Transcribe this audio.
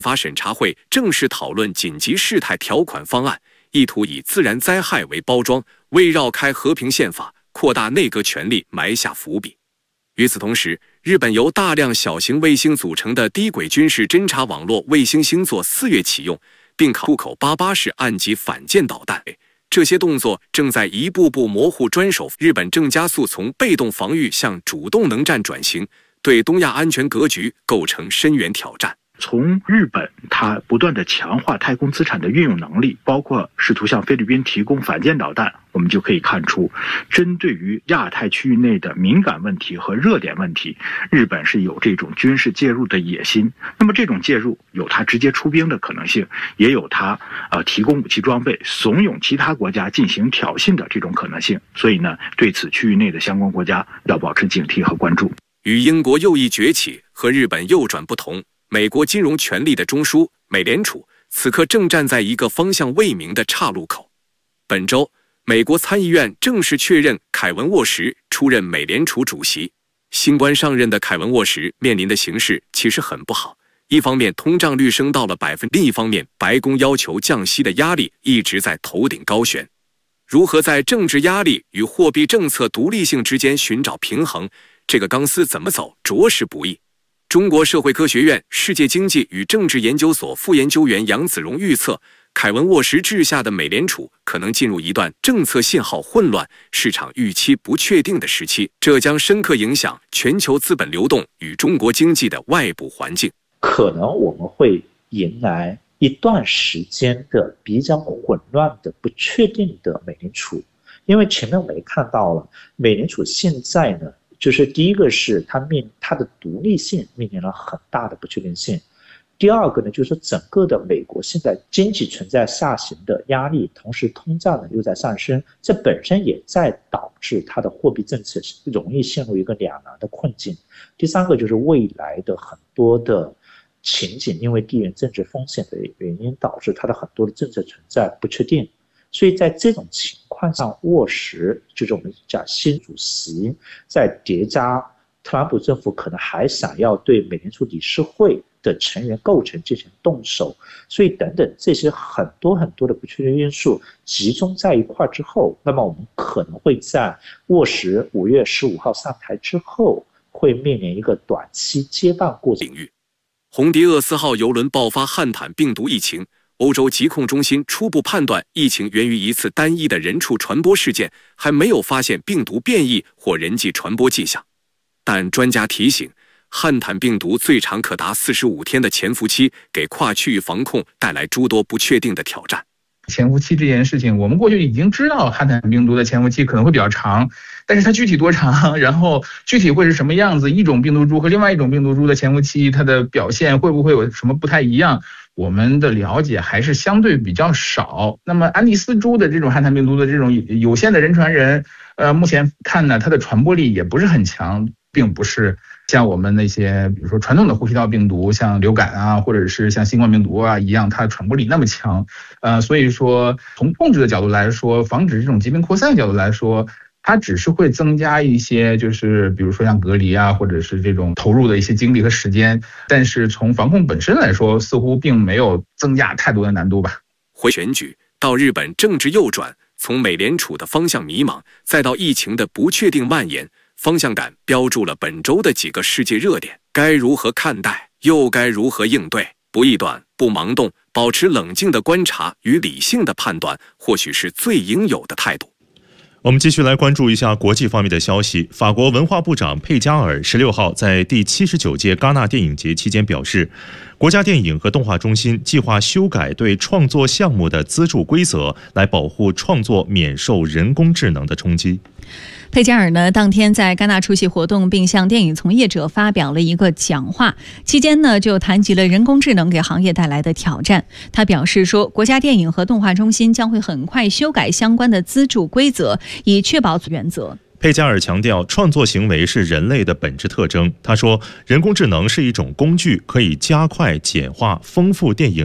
法审查会正式讨论紧急事态条款方案，意图以自然灾害为包装，为绕开和平宪法、扩大内阁权力埋下伏笔。与此同时，日本由大量小型卫星组成的低轨军事侦察网络卫星星座4月启用，并考入口88式岸基反舰导弹。这些动作正在一步步模糊专守。日本正加速从被动防御向主动能战转型，对东亚安全格局构成深远挑战。 从日本它不断的强化太空资产的运用能力，包括试图向菲律宾提供反舰导弹，我们就可以看出，针对于亚太区域内的敏感问题和热点问题，日本是有这种军事介入的野心。那么这种介入有它直接出兵的可能性，也有它提供武器装备、怂恿其他国家进行挑衅的这种可能性。所以呢，对此区域内的相关国家要保持警惕和关注。 与英国右翼崛起和日本右转不同，美国金融权力的中枢美联储此刻正站在一个方向未明的岔路口。本周，美国参议院正式确认凯文·沃什出任美联储主席。新官上任的凯文·沃什面临的形势其实很不好，一方面通胀率升到了%，另一方面白宫要求降息的压力一直在头顶高悬。如何在政治压力与货币政策独立性之间寻找平衡，这个钢丝怎么走着实不易。中国社会科学院世界经济与政治研究所副研究员杨子荣预测，凯文·沃什治下的美联储可能进入一段政策信号混乱、市场预期不确定的时期，这将深刻影响全球资本流动与中国经济的外部环境。 可能我们会迎来一段时间的比较混乱的、不确定的美联储，因为前面我们也看到了，美联储现在呢，就是第一个是它的独立性面临了很大的不确定性，第二个呢，就是整个的美国现在经济存在下行的压力，同时通胀呢又在上升，这本身也在导致它的货币政策容易陷入一个两难的困境。第三个就是未来的很多的情景，因为地缘政治风险的原因，导致它的很多的政策存在不确定。所以在这种情况下，沃什就是我们讲新主席，在叠加特朗普政府可能还想要对美联储理事会的成员构成进行动手，所以等等这些很多的不确定因素集中在一块之后，那么我们可能会在沃什5月15号上台之后，会面临一个短期接棒过程。 红迪厄斯号邮轮爆发汉坦病毒疫情，欧洲疾控中心初步判断疫情源于一次单一的人畜传播事件，还没有发现病毒变异或人际传播迹象。但专家提醒，汉坦病毒最长可达45天的潜伏期，给跨区域防控带来诸多不确定的挑战。 潜伏期这件事情，我们过去已经知道汉坦病毒的潜伏期可能会比较长，但是它具体多长，然后具体会是什么样子，一种病毒株和另外一种病毒株的潜伏期，它的表现会不会有什么不太一样，我们的了解还是相对比较少。那么安第斯株的这种汉坦病毒的这种有限的人传人，目前看呢，它的传播力也不是很强，并不是像我们那些比如说传统的呼吸道病毒，像流感啊，或者是像新冠病毒啊一样，它的传播力那么强。所以说从控制的角度来说，防止这种疾病扩散的角度来说，它只是会增加一些，就是比如说像隔离啊，或者是这种投入的一些精力和时间，但是从防控本身来说，似乎并没有增加太多的难度吧。 回选举到日本政治右转，从美联储的方向迷茫，再到疫情的不确定蔓延，方向感标注了本周的几个世界热点，该如何看待，又该如何应对？不臆断，不盲动，保持冷静的观察与理性的判断，或许是最应有的态度。 我们继续来关注一下国际方面的消息。法国文化部长佩加尔16号在第79届戛纳电影节期间表示，国家电影和动画中心计划修改对创作项目的资助规则，来保护创作免受人工智能的冲击。 佩加尔呢，当天在戛纳出席活动，并向电影从业者发表了一个讲话。期间呢，就谈及了人工智能给行业带来的挑战。他表示说，国家电影和动画中心将会很快修改相关的资助规则，以确保原则。 佩加尔强调，创作行为是人类的本质特征。他说，人工智能是一种工具，可以加快、简化、丰富电影